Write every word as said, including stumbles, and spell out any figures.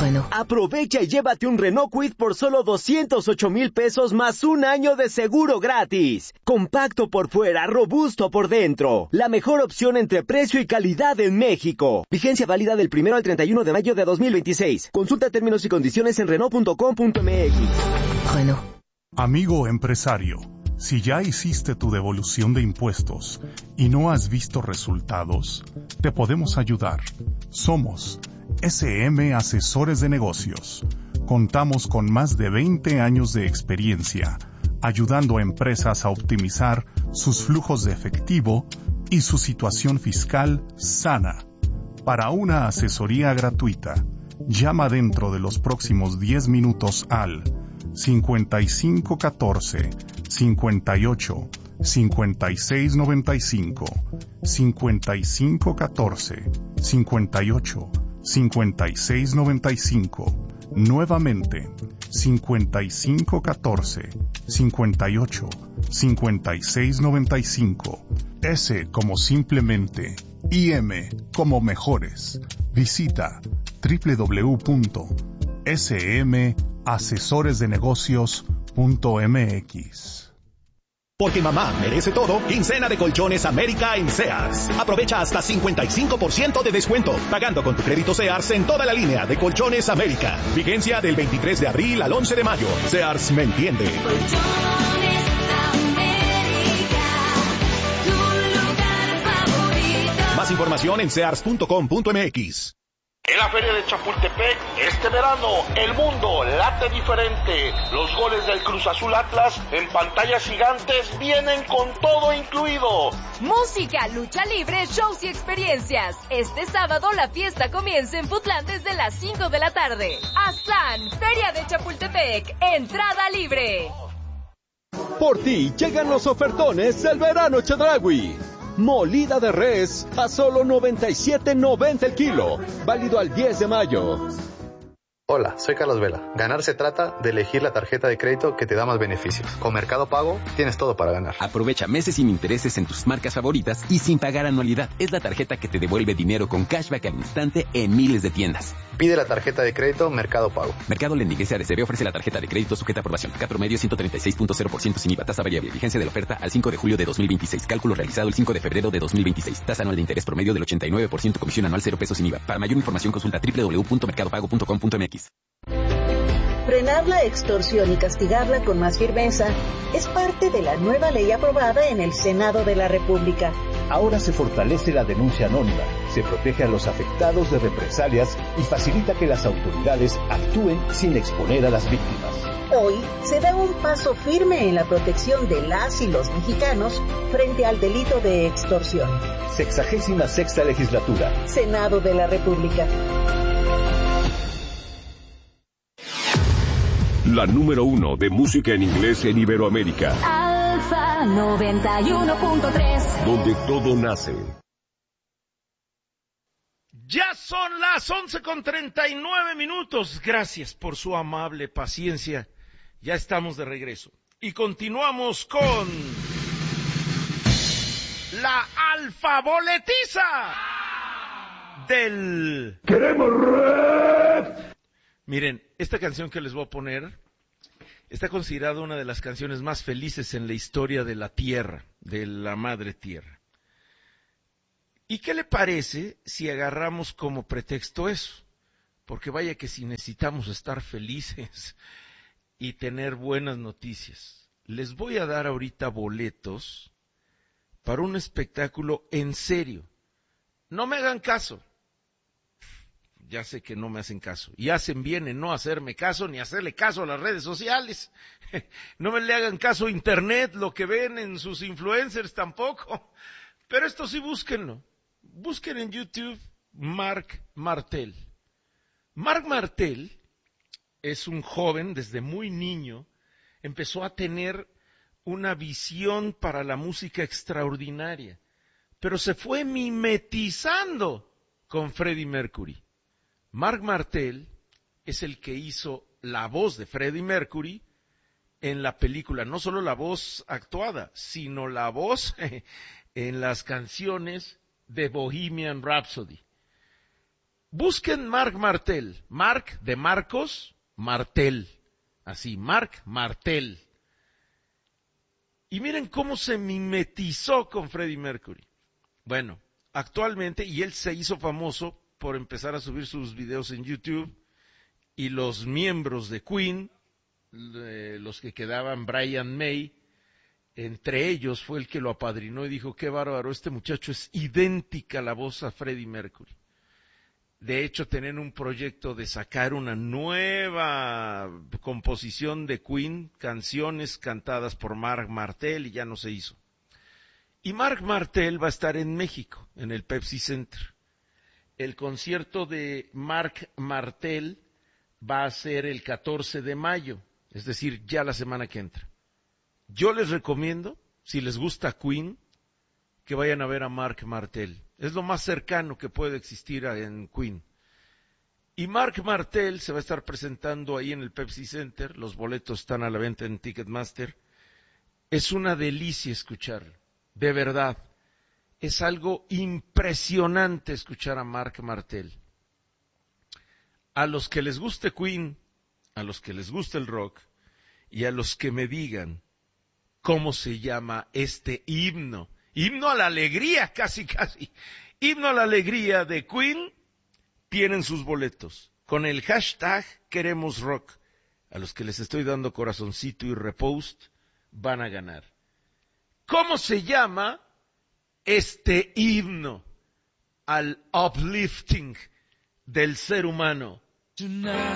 Renault. Aprovecha y llévate un Renault Kwid por solo doscientos ocho mil pesos más un año de seguro gratis. Compacto por fuera, robusto por dentro. La mejor opción entre precio y calidad en México. Vigencia válida del primero al treinta y uno de mayo de dos mil veintiséis. Consulta términos y condiciones en Renault punto com punto m x. Renault. Amigo empresario, si ya hiciste tu devolución de impuestos y no has visto resultados, te podemos ayudar. Somos S M Asesores de Negocios. Contamos con más de veinte años de experiencia, ayudando a empresas a optimizar sus flujos de efectivo y su situación fiscal sana. Para una asesoría gratuita, llama dentro de los próximos diez minutos al cincuenta y cinco catorce, cincuenta y ocho, cincuenta y seis noventa y cinco, cincuenta y cinco catorce, cincuenta y ocho, cincuenta y seis noventa y cinco. Nuevamente, cincuenta y cinco catorce, cincuenta y ocho, cincuenta y seis noventa y cinco. S como simplemente, y M como mejores. Visita doble u doble u doble u punto s m asesores de negocios punto m x. Porque mamá merece todo, quincena de Colchones América en Sears. Aprovecha hasta cincuenta y cinco por ciento de descuento, pagando con tu crédito Sears en toda la línea de Colchones América. Vigencia del veintitrés de abril al once de mayo. Sears me entiende. Colchones América, tu lugar favorito. Más información en sears punto com punto m x. En la Feria de Chapultepec, este verano, el mundo late diferente. Los goles del Cruz Azul Atlas en pantallas gigantes vienen con todo incluido. Música, lucha libre, shows y experiencias. Este sábado la fiesta comienza en Futlán desde las cinco de la tarde. Aztlán, Feria de Chapultepec, entrada libre. Por ti llegan los ofertones del verano Chedraui. Molida de res a solo noventa y siete noventa el kilo. Válido al diez de mayo. Hola, soy Carlos Vela. Ganar se trata de elegir la tarjeta de crédito que te da más beneficios. Con Mercado Pago tienes todo para ganar. Aprovecha meses sin intereses en tus marcas favoritas y sin pagar anualidad. Es la tarjeta que te devuelve dinero con cashback al instante en miles de tiendas. Pide la tarjeta de crédito Mercado Pago. Mercado Lending S A D C B ofrece la tarjeta de crédito sujeta a aprobación. Cat promedio ciento treinta y seis punto cero por ciento sin I V A. Tasa variable. Vigencia de la oferta al cinco de julio de dos mil veintiséis. Cálculo realizado el cinco de febrero de dos mil veintiséis. Tasa anual de interés promedio del ochenta y nueve por ciento. Comisión anual cero pesos sin I V A. Para mayor información consulta doble u doble u doble u punto mercado pago punto com punto m x. Frenar la extorsión y castigarla con más firmeza es parte de la nueva ley aprobada en el Senado de la República. Ahora se fortalece la denuncia anónima, se protege a los afectados de represalias y facilita que las autoridades actúen sin exponer a las víctimas. Hoy se da un paso firme en la protección de las y los mexicanos frente al delito de extorsión. Sexagésima sexta legislatura. Senado de la República. La número uno de música en inglés en Iberoamérica. Alfa noventa y uno punto tres. Donde todo nace. Ya son las once con treinta y nueve minutos. Gracias por su amable paciencia. Ya estamos de regreso. Y continuamos con la alfaboletiza del... ¡Queremos rap! Miren, esta canción que les voy a poner está considerada una de las canciones más felices en la historia de la Tierra, de la Madre Tierra. ¿Y qué le parece si agarramos como pretexto eso? Porque vaya que si necesitamos estar felices y tener buenas noticias. Les voy a dar ahorita boletos para un espectáculo en serio. No me hagan caso. Ya sé que no me hacen caso. Y hacen bien en no hacerme caso, ni hacerle caso a las redes sociales. No me le hagan caso a internet, lo que ven en sus influencers tampoco. Pero esto sí búsquenlo. Busquen en YouTube Marc Martel. Marc Martel es un joven, desde muy niño, empezó a tener una visión para la música extraordinaria. Pero se fue mimetizando con Freddie Mercury. Marc Martel es el que hizo la voz de Freddie Mercury en la película, no solo la voz actuada, sino la voz en las canciones de Bohemian Rhapsody. Busquen Marc Martel. Marc de Marcos, Martel. Así, Marc Martel. Y miren cómo se mimetizó con Freddie Mercury. Bueno, actualmente, y él se hizo famoso por empezar a subir sus videos en YouTube, y los miembros de Queen, eh, los que quedaban, Brian May, entre ellos fue el que lo apadrinó y dijo, qué bárbaro, este muchacho es idéntica la voz a Freddie Mercury. De hecho, tenían un proyecto de sacar una nueva composición de Queen, canciones cantadas por Marc Martel, y ya no se hizo. Y Marc Martel va a estar en México, en el Pepsi Center. El concierto de Marc Martel va a ser el catorce de mayo, es decir, ya la semana que entra. Yo les recomiendo, si les gusta Queen, que vayan a ver a Marc Martel. Es lo más cercano que puede existir en Queen. Y Marc Martel se va a estar presentando ahí en el Pepsi Center. Los boletos están a la venta en Ticketmaster. Es una delicia escucharlo, de verdad. Es algo impresionante escuchar a Marc Martel. A los que les guste Queen, a los que les guste el rock, y a los que me digan cómo se llama este himno, himno a la alegría, casi casi, himno a la alegría de Queen, tienen sus boletos. Con el hashtag queremos rock. A los que les estoy dando corazoncito y repost, van a ganar. ¿Cómo se llama este himno al uplifting del ser humano?